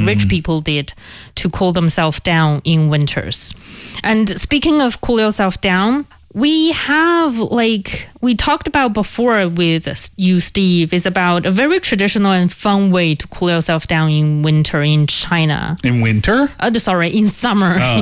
rich people did to cool themselves down in winters. And speaking of cool yourself down, we have, we talked about before with you, Steve, is about a very traditional and fun way to cool yourself down in winter in China. In winter? In summer.